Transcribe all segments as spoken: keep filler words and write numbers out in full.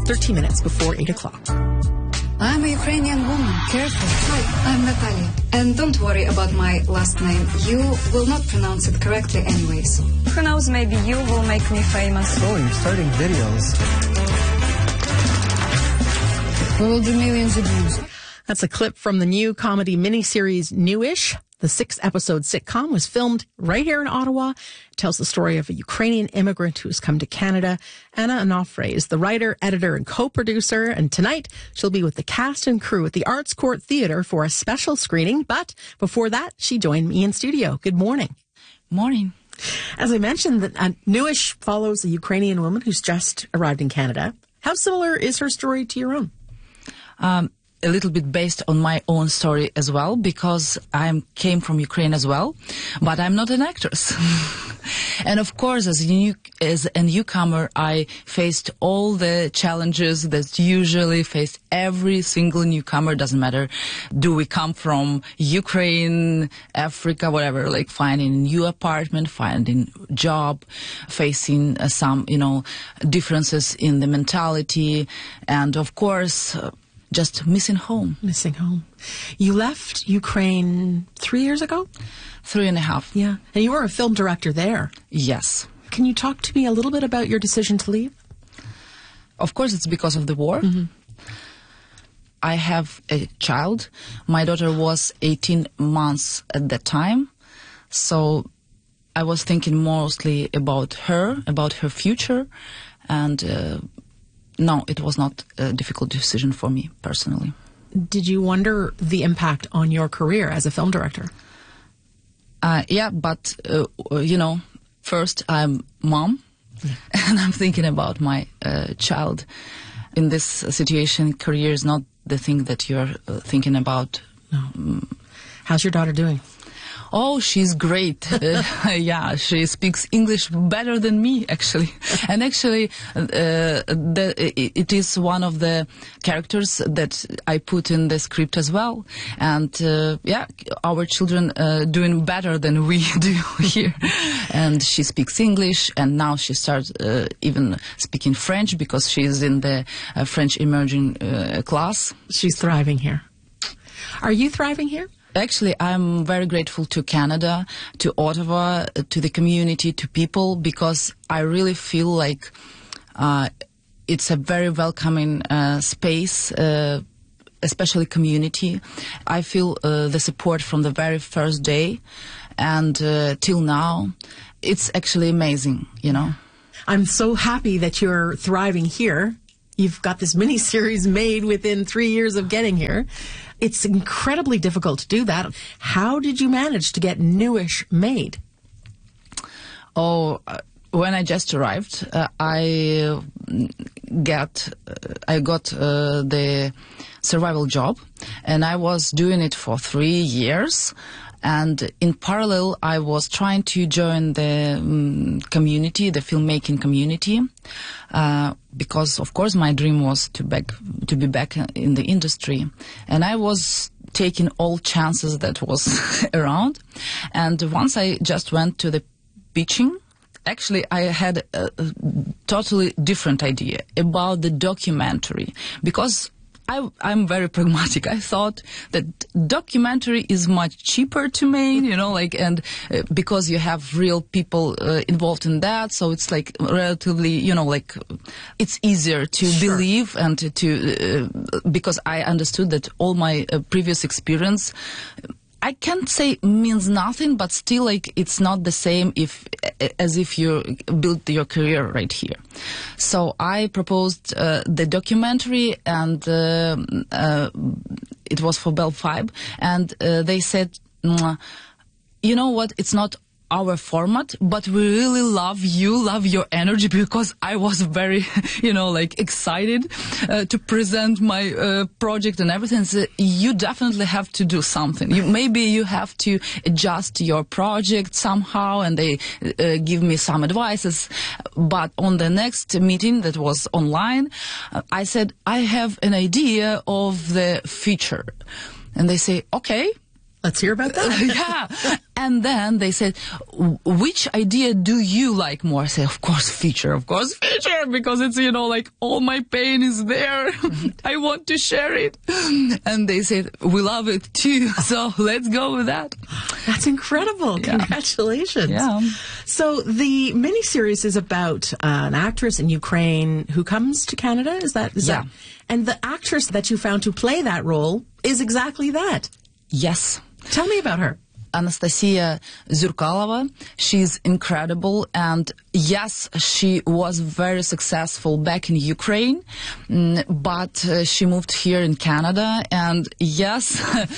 thirteen minutes before eight o'clock. I'm a Ukrainian woman. Careful. Hi, I'm Natalia. And don't worry about my last name. You will not pronounce it correctly anyways. Who knows, maybe you will make me famous. Oh, you're starting videos. We will do millions of views. That's a clip from the new comedy miniseries Newish. The six-episode sitcom was filmed right here in Ottawa. It tells the story of a Ukrainian immigrant who's come to Canada. Anna Onofre is the writer, editor, and co-producer. And tonight, she'll be with the cast and crew at the Arts Court Theatre for a special screening. But before that, she joined me in studio. Good morning. Morning. As I mentioned, that uh, Newish follows a Ukrainian woman who's just arrived in Canada. How similar is her story to your own? Um, a little bit based on my own story as well, because I came from Ukraine as well, but I'm not an actress. And of course, as a, new, as a newcomer, I faced all the challenges that usually face every single newcomer. Doesn't matter, do we come from Ukraine, Africa, whatever, like finding a new apartment, finding job, facing uh, some, you know, differences in the mentality, and of course, uh, just missing home. Missing home. You left Ukraine three years ago? Three and a half. Yeah. And you were a film director there. Yes. Can you talk to me a little bit about your decision to leave? Of course, it's because of the war. Mm-hmm. I have a child. My daughter was eighteen months at that time. So I was thinking mostly about her, about her future, and uh, no, it was not a difficult decision for me personally. Did you wonder the impact on your career as a film director? Uh, yeah, but, uh, you know, first I'm mom, yeah. And I'm thinking about my uh, child. In this situation, career is not the thing that you're uh, thinking about. No. Mm. How's your daughter doing? Oh, she's great. uh, yeah, she speaks English better than me, actually. And actually, uh, the, it is one of the characters that I put in the script as well. And uh, yeah, our children uh, doing better than we do here. And she speaks English, and now she starts uh, even speaking French because she's in the uh, French emerging uh, class. She's thriving here. Are you thriving here? Actually, I'm very grateful to Canada, to Ottawa, to the community, to people, because I really feel like uh, it's a very welcoming uh, space, uh, especially community. I feel uh, the support from the very first day and uh, till now. It's actually amazing, you know. I'm so happy that you're thriving here. You've got this mini-series made within three years of getting here. It's incredibly difficult to do that. How did you manage to get Newish made? Oh, uh, when I just arrived, uh, I get uh, I got uh, the survival job, and I was doing it for three years. And in parallel, I was trying to join the um, community, the filmmaking community, uh, because, of course, my dream was to back to be back in the industry. And I was taking all chances that was around. And once I just went to the pitching, actually, I had a, a totally different idea about the documentary, because I, I'm very pragmatic. I thought that documentary is much cheaper to make, you know, like, and uh, because you have real people uh, involved in that, so it's like relatively, you know, like, it's easier to sure. believe and to, to uh, because I understood that all my uh, previous experience, I can't say means nothing, but still, like, it's not the same if as if you built your career right here. So I proposed uh, the documentary, and uh, uh, it was for Bell Fibe, and uh, they said, you know what, it's not our format, but we really love you, love your energy, because I was very, you know, like, excited uh, to present my uh, project and everything. So you definitely have to do something. You, maybe you have to adjust your project somehow, and they uh, give me some advices. But on the next meeting that was online, uh, I said, I have an idea of the feature. And they say, okay, Let's hear about that. Yeah. And then they said, which idea do you like more? I say, of course, feature, of course, feature, because it's, you know, like all my pain is there. I want to share it. And they said, we love it too. So let's go with that. That's incredible. Yeah. Congratulations. Yeah. So the miniseries is about uh, an actress in Ukraine who comes to Canada. Is that? Is Yeah. that? And the actress that you found to play that role is exactly that. Yes. Tell me about her. Anastasia Zurkalova. She's incredible, and yes, she was very successful back in Ukraine, mm, but uh, she moved here in Canada, and yes,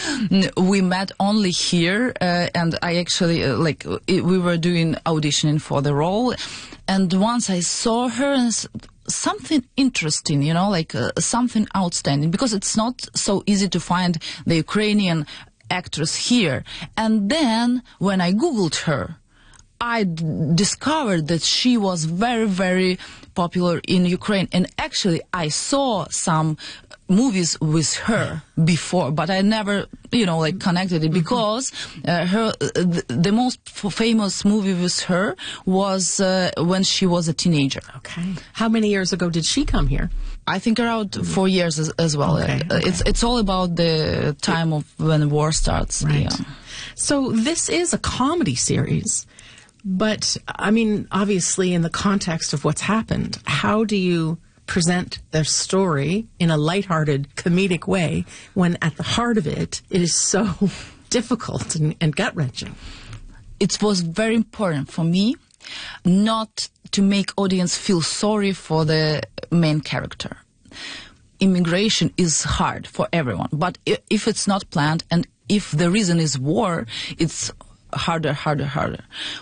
we met only here, uh, and I actually, uh, like, it, we were doing auditioning for the role, and once I saw her, and s- something interesting, you know, like uh, something outstanding, because it's not so easy to find the Ukrainian actress here. And then when I Googled her, I d- discovered that she was very, very popular in Ukraine. And actually, I saw some movies with her before, but I never, you know, like connected it because uh, her uh, the, the most f- famous movie with her was uh, when she was a teenager. Okay. How many years ago did she come here? I think around four years as, as well. Okay, Uh, okay. It's it's all about the time of when war starts. Right. Yeah. So this is a comedy series, but I mean, obviously, in the context of what's happened, how do you present the story in a lighthearted, comedic way when at the heart of it, it is so difficult and, and gut-wrenching? It was very important for me not to make audience feel sorry for the main character. Immigration is hard for everyone, but i- if it's not planned and if the reason is war, it's harder, harder, harder.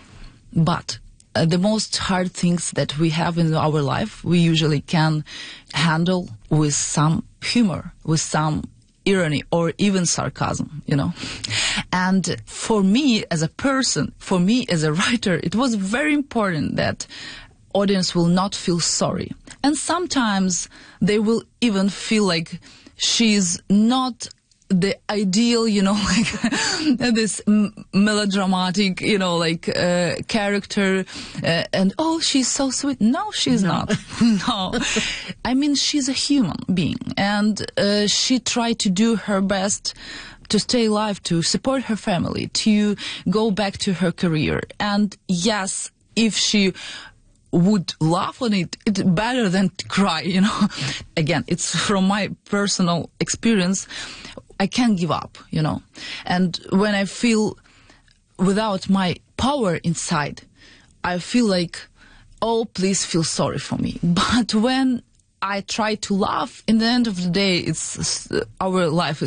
But uh, the most hard things that we have in our life, we usually can handle with some humor, with some irony, or even sarcasm, you know. And for me as a person, for me as a writer, it was very important that audience will not feel sorry. And sometimes they will even feel like she's not the ideal, you know, like this m- melodramatic, you know, like uh, character, uh, and oh, she's so sweet. No, she's not. No, I mean, she's a human being, and uh, she tried to do her best to stay alive, to support her family, to go back to her career. And yes, if she would laugh on it, it's better than to cry, you know. Again, it's from my personal experience. I can't give up, you know. And when I feel without my power inside, I feel like, oh, please feel sorry for me. But when I try to laugh, in the end of the day, it's our life is